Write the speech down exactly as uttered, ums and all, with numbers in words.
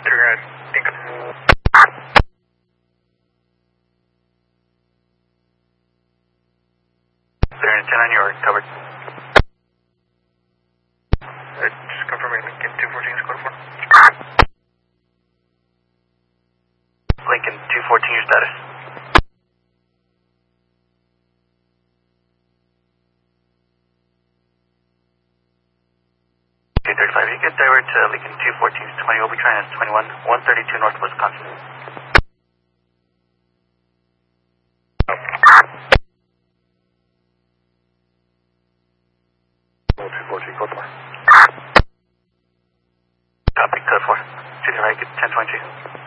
Consider, uh, think. They're in ten on your covered. Uh, just confirming Lincoln two fourteen is code four. Lincoln two fourteen, your status. two thirty-five, you get direct to Lincoln two fourteen, twenty, we'll be trying at twenty-one, one thirty-two North Wisconsin. two fourteen, code four. Copy, code four. To the right, get ten twenty-two.